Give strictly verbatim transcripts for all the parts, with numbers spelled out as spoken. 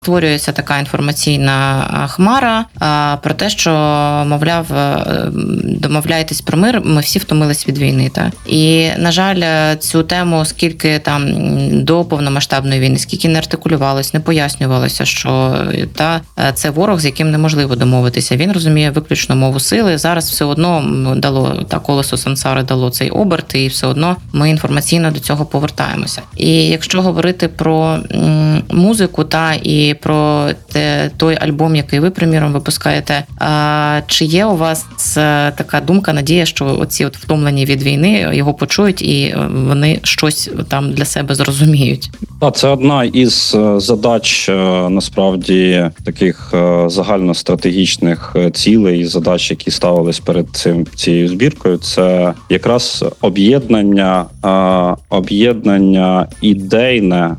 Створюється така інформаційна хмара про те, що, мовляв, домовляйтесь про мир, ми всі втомились від війни. Та? І, на жаль, цю тему, скільки там до повномасштабної війни, скільки не артикулювалось, не пояснювалося, що та, це ворог, з яким неможливо домовитися. Він розуміє виключно мову сили. Зараз все одно дало, та колесо сансари дало цей оберт, і все одно ми інформаційно до цього повертаємося. І якщо говорити про музику та і про те, той альбом, який ви, приміром, випускаєте, а, чи є у вас така думка, надія, що оці от втомлені від війни його почують і вони щось там для себе зрозуміють? Так, це одна із задач, насправді, таких загальностратегічних цілей і задач, які ставились перед цим цією збіркою, це якраз об'єднання, об'єднання ідейне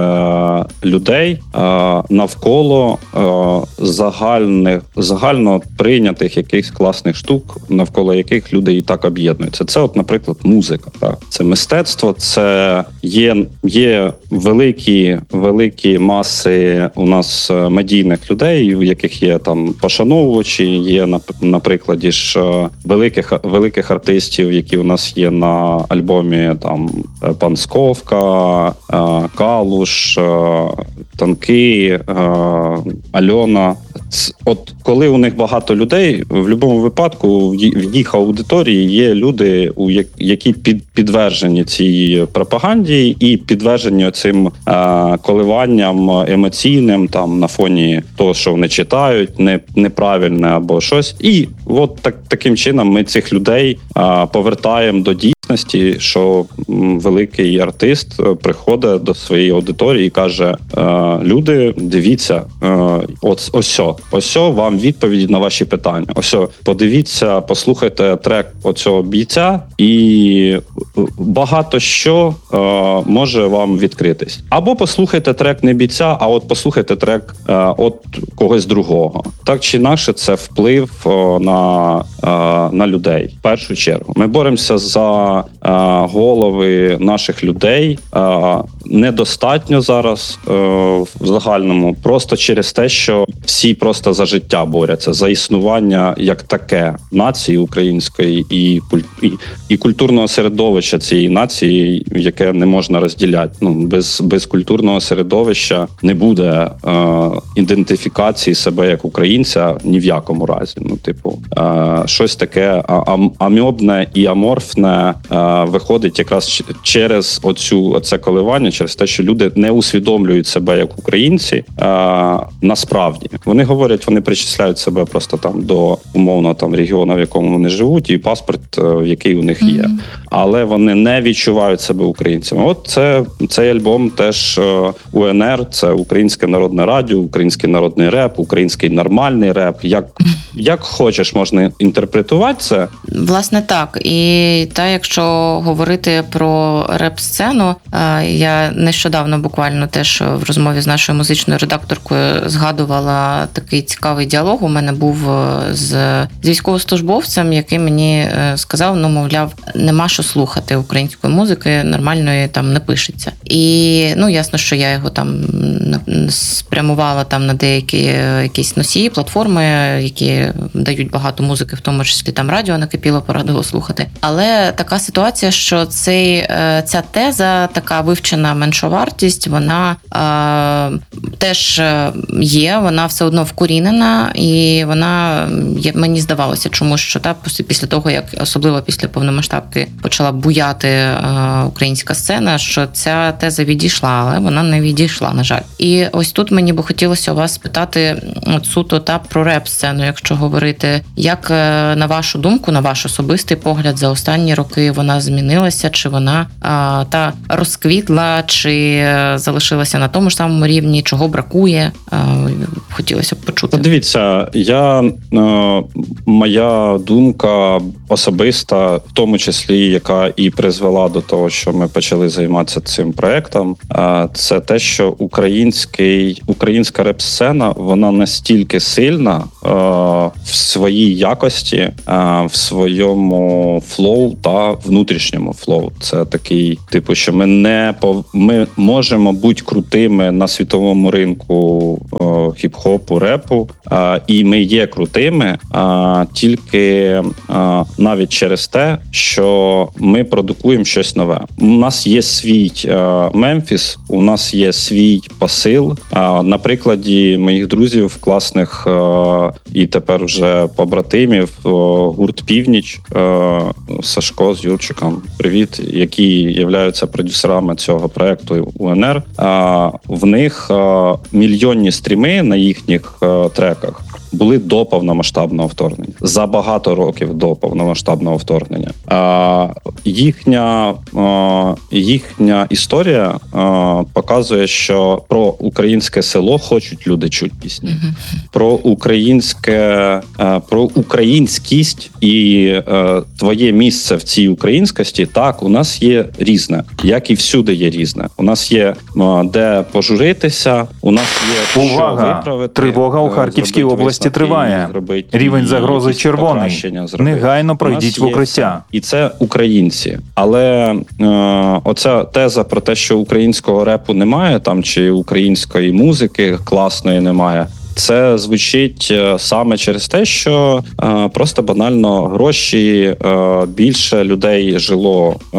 людей навколо загальних, загально прийнятих якихось класних штук, навколо яких люди і так об'єднуються. Це, от, наприклад, музика. Так? Це мистецтво, це є, є великі, великі маси у нас медійних людей, у яких є там пошановувачі, є на, на прикладі ж великих, великих артистів, які у нас є на альбомі, там Пан Сковка, Калуш, Танки, Альона. От коли у них багато людей, в будь-якому випадку в їх аудиторії є люди, які підтверджені цій пропаганді і підтверджені цим коливанням емоційним там на фоні того, що вони читають, не, неправильне або щось. І от так, таким чином ми цих людей повертаємо до дійсності, що великий артист приходить до своєї аудиторії і каже: люди, дивіться, ось, ось, ось вам відповіді на ваші питання. Ось, подивіться, послухайте трек оцього бійця, і багато що може вам відкритись. Або послухайте трек не бійця, а от послухайте трек от когось другого. Так чи інакше, це вплив на, на людей. В першу чергу. Ми боремося за голови наших людей. Недостатньо зараз в загальному, просто через те, що всі просто за життя борються, за існування як таке нації української і, і, і культурного середовища цієї нації, яке не можна розділяти. Ну, без, без культурного середовища не буде е, ідентифікації себе як українця ні в якому разі. Ну, типу, е, щось таке амебне і аморфне е, виходить якраз через оцю, оце коливання, через те, що люди не усвідомлюють себе як українці е, насправді. Вони говорять, вони причисляють себе просто там до умовно там регіону, в якому вони живуть, і паспорт, е, який у них є. Mm-hmm. Але вони не відчувають себе українцями. От це, цей альбом теж е, УНР, це Українське народне радіо, український народний реп, український нормальний реп. Як, як хочеш можна інтерпретувати це? Власне, так. І та, якщо говорити про реп-сцену, е, я нещодавно буквально теж в розмові з нашою музичною редакторкою згадувала такий цікавий діалог. У мене був з, з військовослужбовцем, який мені сказав, ну, мовляв, нема що слухати української музики, нормальної там не пишеться. І, ну, ясно, що я його там спрямувала там на деякі якісь носії, платформи, які дають багато музики, в тому числі там радіо накипіло, порадило слухати. Але така ситуація, що цей, ця теза, така вивчена меншовартість, вона е, теж є, вона все одно вкорінена, і вона, мені здавалося, чомусь, що та, після того, як особливо після повномасштабки почала буяти е, українська сцена, що ця теза відійшла, але вона не відійшла, на жаль. І ось тут мені би хотілося у вас спитати от суто та про реп-сцену, якщо говорити, як, на вашу думку, на ваш особистий погляд, за останні роки вона змінилася, чи вона а, та розквітла, чи залишилася на тому ж самому рівні, чого бракує? А, хотілося б почути. Дивіться, я, е, моя думка особиста, в тому числі, яка і призвела до того, що ми почали займатися цим проектом, е, це те, що український, українська реп-сцена, вона настільки сильна е, в своїй якості, е, в своєму флоу та внутрішньому флоу. Це такий, типу, що ми не по, ми можемо бути крутими на світовому ринку е, хіп-хопу, репу, е, і ми є крутими, е, тільки е, навіть через те, що ми продукуємо щось нове. У нас є свій е, Мемфіс, у нас є свій посил. Е, на прикладі моїх друзів, класних е, і тепер вже побратимів, е, гурт «Північ», е, Сашко з Юрчиком, привіт, які являються продюсерами цього проекту УНР. Е, в них е, мільйонні стріми на їхніх е, треках були до повномасштабного вторгнення. За багато років до повномасштабного вторгнення. А, їхня, а, їхня історія а, показує, що про українське село хочуть люди чути пісні. Mm-hmm. Про українське, а, про українськість і а, твоє місце в цій українськості, так, у нас є різне. Як і всюди є різне. У нас є а, де пожуритися, у нас є Увага! Що виправити. Тривога у Харківській області триває. Рівень загрози червоний. Негайно пройдіть в укриття. І це українці. Але е, оця теза про те, що українського репу немає, там чи української музики класної немає, це звучить саме через те, що е, просто банально гроші, е, більше людей жило е,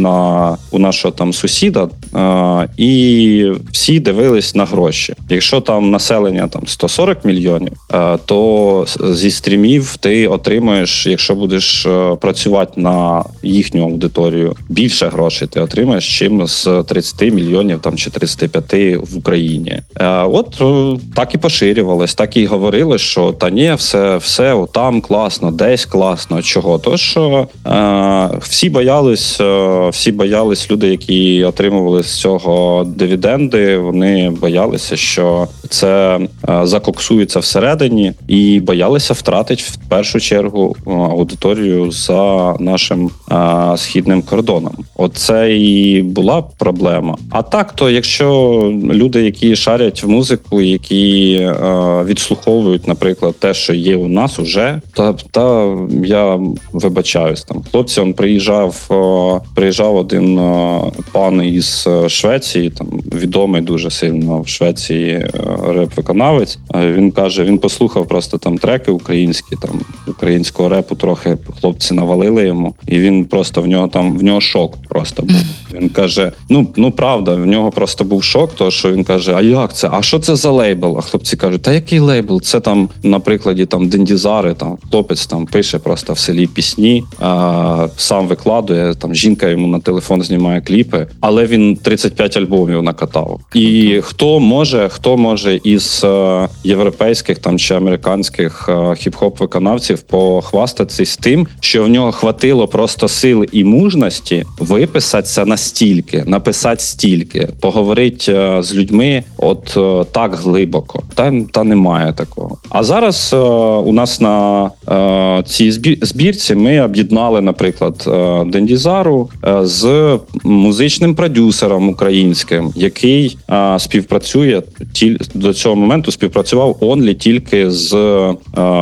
на у нашого там сусіда, е, і всі дивились на гроші. Якщо там населення там сто сорок мільйонів, е, то зі стрімів ти отримаєш, якщо будеш е, працювати на їхню аудиторію, більше грошей ти отримаєш, чим з тридцять мільйонів там чи тридцять п'ять в Україні. Е, от е, так і поширювали. Так і говорили, що та ні, все, все там класно, десь класно. Чого? То, що е, всі боялись, е, всі боялись люди, які отримували з цього дивіденди, вони боялися, що це е, закоксується всередині, і боялися втратити в першу чергу аудиторію за нашим е, східним кордоном. Оце і була проблема. А так, то якщо люди, які шарять в музику, які е, відслуховують, наприклад, те, що є у нас уже, та, та я вибачаюсь. Там хлопці, він приїжджав, о, приїжджав один о, пан із Швеції, там відомий дуже сильно в Швеції реп-виконавець. Він каже, він послухав просто там треки українські, там українського репу трохи хлопці навалили йому, і він просто в нього там в нього шок просто був. Він каже, ну ну правда, в нього просто був шок, то що він каже, а як це? А що це за лейбл? А хлопці кажуть, та який лейбл? Це там на прикладі там Дендізари, там хлопець там пише просто в селі пісні, а, сам викладує, там жінка йому на телефон знімає кліпи, але він тридцять п'ять альбомів накатав. І хто може, хто може із е, європейських там чи американських е, хіп-хоп виконавців похвастатись тим, що в нього хватило просто сили і мужності виписатися настільки, написати стільки, поговорити е, з людьми от е, так глибоко. Та, та немає такого. А зараз е, у нас на е, цій збірці ми об'єднали, наприклад, е, Дендізару е, з музичним продюсером українським, який е, співпрацює тіль, до цього моменту співпрацював онлі тільки з е,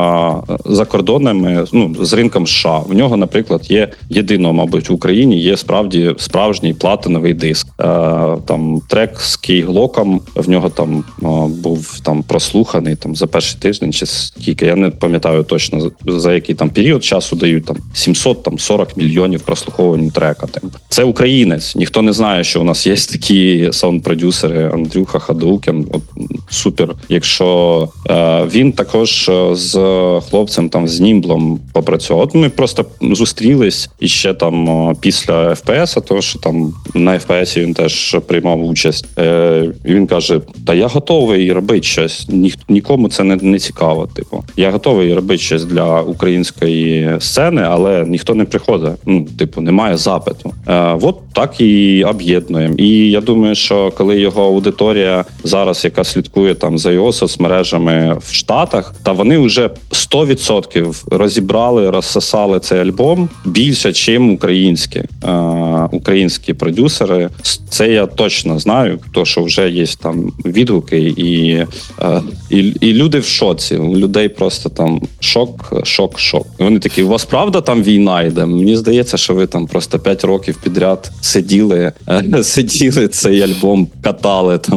закордонними, ну, з ринком США. В нього, наприклад, є єдино, мабуть, в Україні є справді справжній платиновий диск. Е, там трек з Кейглоком, в нього там е, був там прослуханий там за перший тиждень чи скільки, я не пам'ятаю точно за, за який там період часу дають, там сімсот сорок мільйонів прослуховувань трека. Там. Це українець. Ніхто не знає, що у нас є такі саунд-продюсери, Андрюха Ходоукін, от супер. Якщо е, він також з хлопцем там з Німблом попрацював. От ми просто зустрілись і ще там після еф пі ес, тому що там на еф пі есі він теж приймав участь. Е, і він каже, та я готовий робити щось. Ні, нікому це не, не цікаво. Типу, я готовий робити щось для української сцени, але ніхто не приходить. Ну, типу, немає запиту. Е, от так і об'єднуємо. І я думаю, що коли його аудиторія зараз, яка слідкує слідкує там за його соцмережами в Штатах, та вони вже сто відсотків розібрали, розсосали цей альбом більше, чим українські, е, українські продюсери. Це я точно знаю, то що вже є там відгуки, і, е, і, і люди в шоці. У людей просто там шок, шок, шок. І вони такі: у вас правда там війна йде? Мені здається, що ви там просто п'ять років підряд сиділи, е, сиділи цей альбом, катали там.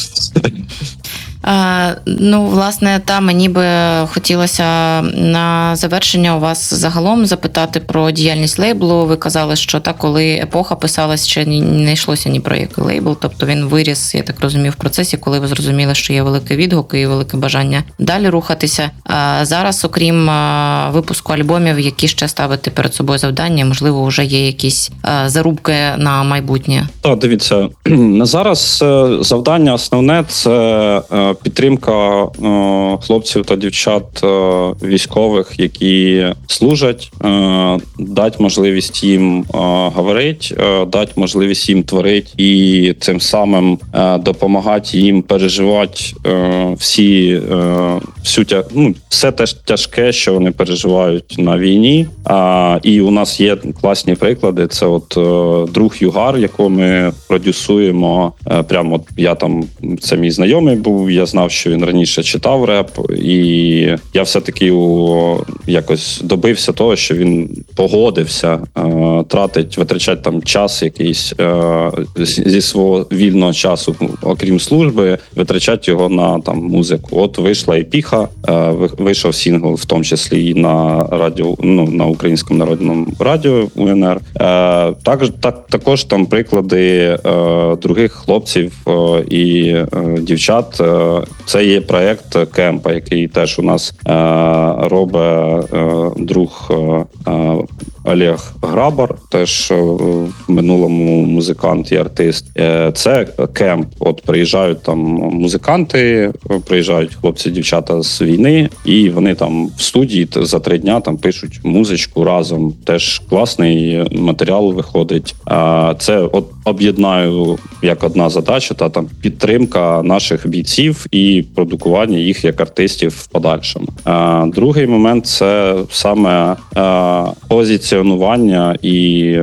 А, ну, власне, та мені би хотілося на завершення у вас загалом запитати про діяльність лейблу. Ви казали, що та коли епоха писалась, ще не йшлося ні про який лейбл, тобто він виріс, я так розумію, в процесі, коли ви зрозуміли, що є великий відгук і велике бажання далі рухатися. А зараз, окрім випуску альбомів, які ще ставити перед собою завдання, можливо, вже є якісь зарубки на майбутнє? Так, дивіться, на зараз завдання основне – це підтримка е, хлопців та дівчат е, військових, які служать, е, дати можливість їм е, говорити, е, дати можливість їм творити і цим самим е, допомагати їм переживати е, всі, е, всю тя, ну, все те тяжке, що вони переживають на війні. А, і у нас є класні приклади. Це от е, друг Югар, якого ми продюсуємо. Е, прямо от я там, це мій знайомий був, я знав, що він раніше читав реп, і я все-таки у, якось добився того, що він погодився е, тратить, витрачати там час якийсь е, зі свого вільного часу, окрім служби, витрачати його на там музику. От вийшла епіха, е, вийшов сингл, в тому числі і на радіо, ну, на Українському народному радіо УНР. Е, так, так, також там приклади е, других хлопців е, і е, дівчат. Е, Це є проєкт Кемпа, який теж у нас е, робить е, друг е, Олег Грабар, теж в минулому музикант і артист. Е, це кемп. От приїжджають там музиканти, приїжджають хлопці-дівчата з війни, і вони там в студії за три дня там пишуть музичку разом. Теж класний матеріал виходить. Е, це от об'єднаю як одна задача, та там підтримка наших бійців і продукування їх як артистів в подальшому. А, другий момент – це саме а, позиціонування і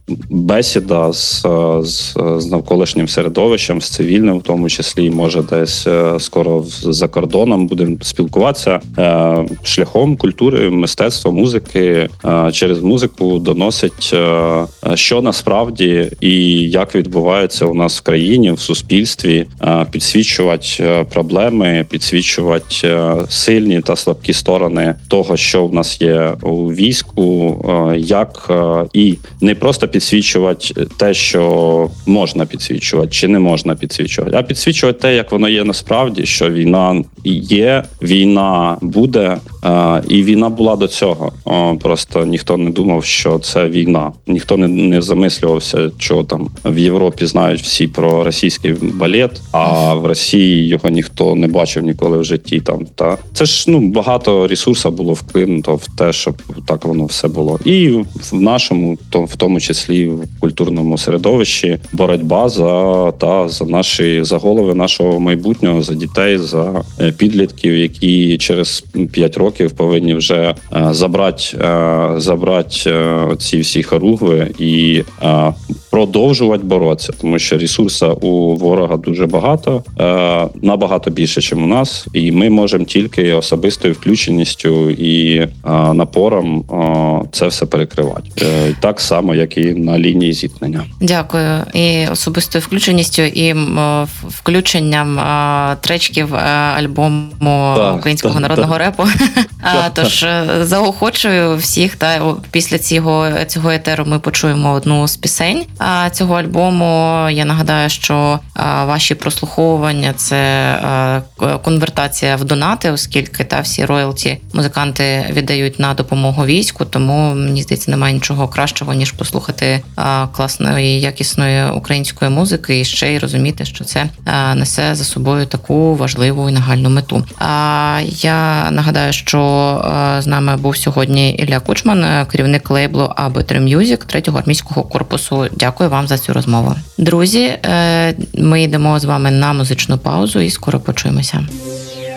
бесіда з, з, з навколишнім середовищем, з цивільним, в тому числі, може десь скоро за кордоном будемо спілкуватися а, шляхом культури, мистецтва, музики, а, через музику доносить, а, що насправді і як відбувається у нас в країні, в суспільстві, а, підсвічувати проблеми, підсвічувати сильні та слабкі сторони того, що в нас є у війську, як і не просто підсвічувати те, що можна підсвічувати чи не можна підсвічувати, а підсвічувати те, як воно є насправді, що війна є, війна буде, і війна була до цього. Просто ніхто не думав, що це війна. Ніхто не, не замислювався, що там в Європі знають всі про російський балет, а в Росії його ніхто не бачив ніколи в житті. Там та це ж ну багато ресурсу було вклинуто в те, щоб так воно все було. І в нашому, то в тому числі в культурному середовищі, боротьба за та за наші за голови нашого майбутнього, за дітей, за підлітків, які через п'ять років повинні вже забрати забрати ці всі хоругви і продовжувати боротися, тому що ресурсу у ворога дуже багато, набагато більше, ніж у нас, і ми можемо тільки особистою включеністю і напором це все перекривати. Так само, як і на лінії зіткнення. Дякую. І особистою включеністю, і включенням тречків альбому так, українського так, народного так. репу. Так, Тож заохочую всіх, та після цього, цього етеру ми почуємо одну з пісень цього альбому. Я нагадаю, що ваші прослуховування – це конвертація в донати, оскільки та всі роялті музиканти віддають на допомогу війську, тому, мені здається, немає нічого кращого, ніж послухати класної, якісної української музики і ще й розуміти, що це несе за собою таку важливу і нагальну мету. Я нагадаю, що з нами був сьогодні Ілля Кучман, керівник лейблу а бі три Music третього армійського корпусу. Дякую. дякую вам за цю розмову. Друзі, ми йдемо з вами на музичну паузу і скоро почуємося.